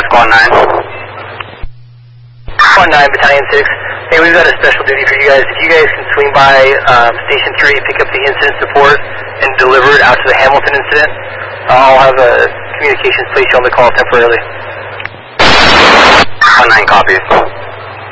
Squad 9. Squad 9, Battalion 6. Hey, we've got a special duty for you guys. If you guys can swing by Station 3, pick up the incident support, and deliver it out to the Hamilton incident, I'll have a communications place you on the call temporarily. Squad 9 copies.